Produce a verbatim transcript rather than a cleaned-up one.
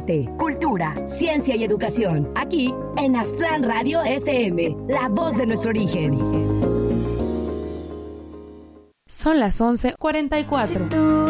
arte, cultura, ciencia y educación. Aquí en Aztlán Radio F M, la voz de nuestro origen. Son las once cuarenta y cuatro.